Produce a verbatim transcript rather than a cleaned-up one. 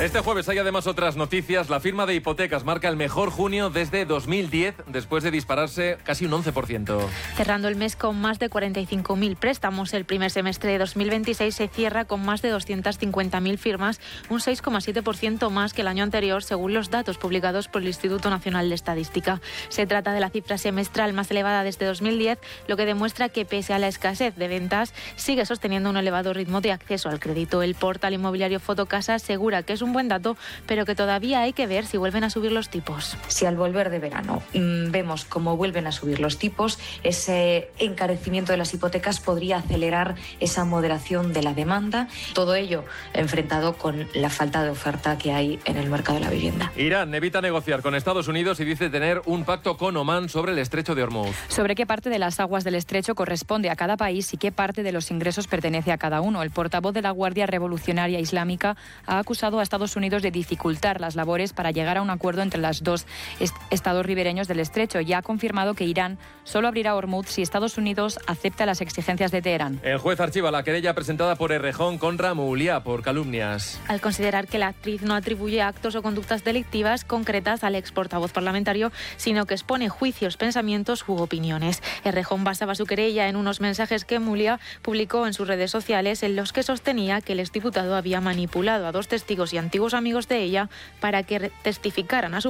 Este jueves hay además otras noticias. La firma de hipotecas marca el mejor junio desde dos mil diez, después de dispararse casi un once por ciento. Cerrando el mes con más de cuarenta y cinco mil préstamos, el primer semestre de dos mil veintiséis se cierra con más de doscientas cincuenta mil firmas, un seis coma siete por ciento más que el año anterior, según los datos publicados por el Instituto Nacional de Estadística. Se trata de la cifra semestral más elevada desde dos mil diez, lo que demuestra que pese a la escasez de ventas, sigue sosteniendo un elevado ritmo de acceso al crédito. El portal inmobiliario Fotocasa asegura que es un buen dato, pero que todavía hay que ver si vuelven a subir los tipos. Si al volver de verano mmm, vemos cómo vuelven a subir los tipos, ese encarecimiento de las hipotecas podría acelerar esa moderación de la demanda. Todo ello enfrentado con la falta de oferta que hay en el mercado de la vivienda. Irán evita negociar con Estados Unidos y dice tener un pacto con Omán sobre el estrecho de Hormuz. Sobre qué parte de las aguas del estrecho corresponde a cada país y qué parte de los ingresos pertenece a cada uno. El portavoz de la Guardia Revolucionaria Islámica ha acusado a Estados Unidos de dificultar las labores para llegar a un acuerdo entre los dos est- estados ribereños del estrecho y ha confirmado que Irán solo abrirá Hormuz si Estados Unidos acepta las exigencias de Teherán. El juez archiva la querella presentada por Errejón contra Mouliá por calumnias. Al considerar que la actriz no atribuye actos o conductas delictivas concretas al ex portavoz parlamentario, sino que expone juicios, pensamientos u opiniones. Errejón basaba su querella en unos mensajes que Mouliá publicó en sus redes sociales en los que sostenía que el exdiputado había manipulado a dos testigos y antiguos amigos de ella para que testificaran a su